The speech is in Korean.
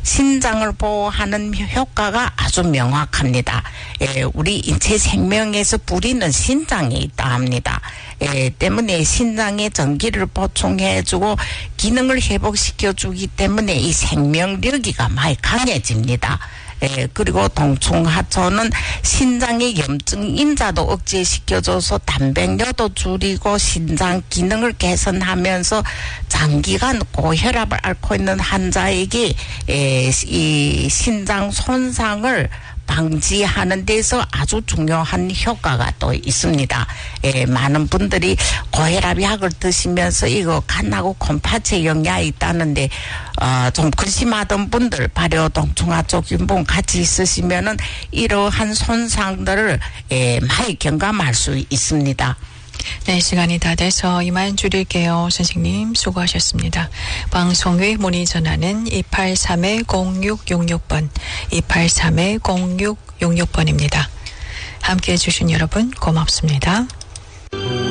신장을 보호하는 효과가 아주 명확합니다. 우리 인체 생명에서 뿌리는 신장에 있다 합니다. 때문에 신장에 전기를 보충해주고 기능을 회복시켜주기 때문에 이 생명력이가 많이 강해집니다. 그리고 동충하초는 신장의 염증 인자도 억제시켜줘서 단백뇨도 줄이고 신장 기능을 개선하면서 장기간 고혈압을 앓고 있는 환자에게 이 신장 손상을 방지하는 데서 아주 중요한 효과가 또 있습니다. 많은 분들이 고혈압 약을 드시면서 이거 간하고 콩팥에 영향이 있다는데 좀 근심하던 분들 발효동충하초 균분 같이 있으시면은 이러한 손상들을 많이 경감할 수 있습니다. 네, 시간이 다 돼서 이만 줄일게요. 선생님 수고하셨습니다. 방송 후에 문의 전화는 283-0666번, 283-0666번입니다. 함께해 주신 여러분 고맙습니다.